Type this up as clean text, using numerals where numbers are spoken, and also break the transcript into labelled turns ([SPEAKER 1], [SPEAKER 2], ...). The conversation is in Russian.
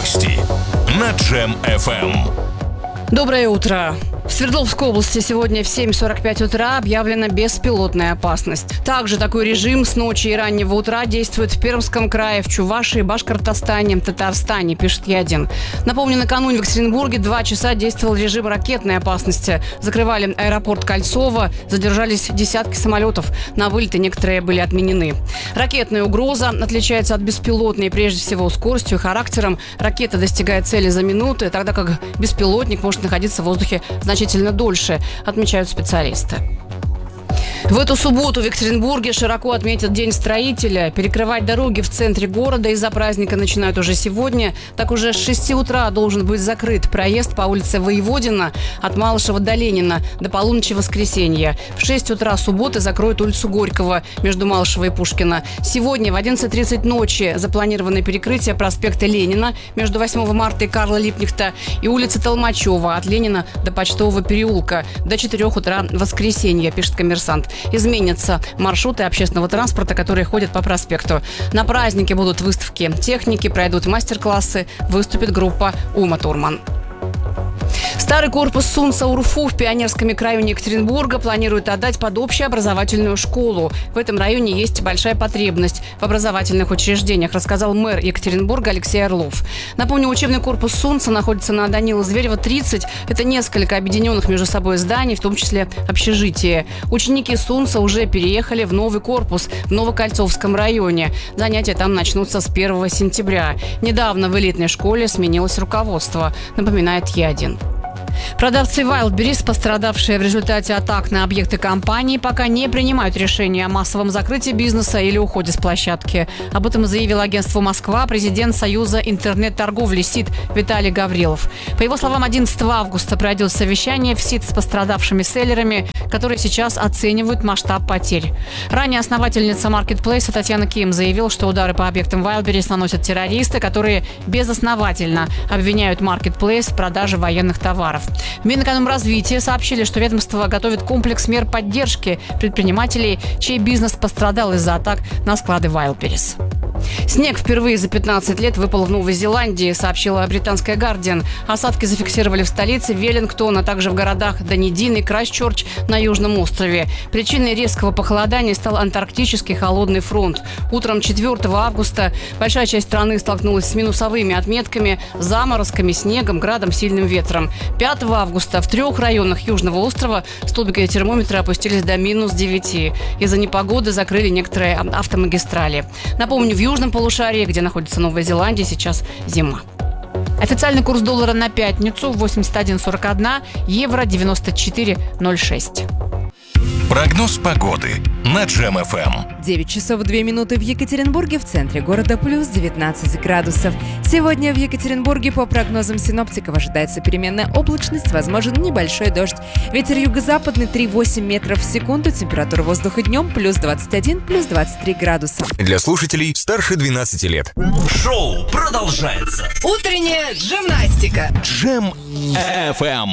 [SPEAKER 1] Новости на Джем FM.
[SPEAKER 2] Доброе утро. В Свердловской области сегодня в 7:45 утра объявлена беспилотная опасность. Также такой режим с ночи и раннего утра действует в Пермском крае, в Чувашии, Башкортостане, Татарстане, пишет Е1. Напомню, накануне в Екатеринбурге 2 часа действовал режим ракетной опасности. Закрывали аэропорт Кольцово, задержались десятки самолетов. На вылеты некоторые были отменены. Ракетная угроза отличается от беспилотной прежде всего скоростью и характером. Ракета достигает цели за минуты, тогда как беспилотник может находиться в воздухе значительно дольше, отмечают специалисты. В эту субботу в Екатеринбурге широко отметят День строителя. Перекрывать дороги в центре города из-за праздника начинают уже сегодня. Так уже с 6 утра должен быть закрыт проезд по улице Воеводина от Малышева до Ленина до полуночи воскресенья. В 6 утра субботы закроют улицу Горького между Малышева и Пушкина. Сегодня в 11:30 ночи запланировано перекрытие проспекта Ленина между 8 марта и Карла Липкнехта и улицы Толмачева от Ленина до Почтового переулка до 4 утра воскресенья, пишет «Коммерсант». Изменятся маршруты общественного транспорта, которые ходят по проспекту. На празднике будут выставки техники, пройдут мастер-классы, выступит группа «Ума Турман». Старый корпус Сунца-Урфу в Пионерском микрорайоне Екатеринбурга планируют отдать под общеобразовательную школу. В этом районе есть большая потребность в образовательных учреждениях, рассказал мэр Екатеринбурга Алексей Орлов. Напомню, учебный корпус Сунца находится на Данила Зверева, 30. Это несколько объединенных между собой зданий, в том числе общежитие. Ученики Сунца уже переехали в новый корпус в Новокольцовском районе. Занятия там начнутся с 1 сентября. Недавно в элитной школе сменилось руководство, напоминает Е1. Продавцы Wildberries, пострадавшие в результате атак на объекты компании, пока не принимают решения о массовом закрытии бизнеса или уходе с площадки. Об этом заявил агентству «Москва» президент Союза интернет-торговли СИТ Виталий Гаврилов. По его словам, 11 августа пройдет совещание в СИТ с пострадавшими селлерами, которые сейчас оценивают масштаб потерь. Ранее основательница маркетплейса Татьяна Ким заявила, что удары по объектам Wildberries наносят террористы, которые безосновательно обвиняют маркетплейс в продаже военных товаров. В Минэкономразвитии сообщили, что ведомство готовит комплекс мер поддержки предпринимателей, чей бизнес пострадал из-за атак на склады Wildberries. Снег впервые за 15 лет выпал в Новой Зеландии, сообщила британская «Гардиан». Осадки зафиксировали в столице Веллингтон, а также в городах Данидин и Крайстчерч на Южном острове. Причиной резкого похолодания стал антарктический холодный фронт. Утром 4 августа большая часть страны столкнулась с минусовыми отметками, заморозками, снегом, градом, сильным ветром. 5 августа в 3 районах Южного острова столбики термометра опустились до -9. Из-за непогоды закрыли некоторые автомагистрали. Напомню, в южном полушарии, где находится Новая Зеландия, сейчас зима. Официальный курс доллара на пятницу 81,41, евро 94,06.
[SPEAKER 1] Прогноз погоды на Джем FM.
[SPEAKER 3] 9 часов 2 минуты в Екатеринбурге, в центре города плюс 19 градусов. Сегодня в Екатеринбурге по прогнозам синоптиков ожидается переменная облачность, возможен небольшой дождь. Ветер юго-западный 3,8 метров в секунду, температура воздуха днем плюс 21, плюс 23 градуса.
[SPEAKER 1] Для слушателей старше 12 лет.
[SPEAKER 4] Шоу продолжается.
[SPEAKER 5] Утренняя гимнастика.
[SPEAKER 1] Джем FM.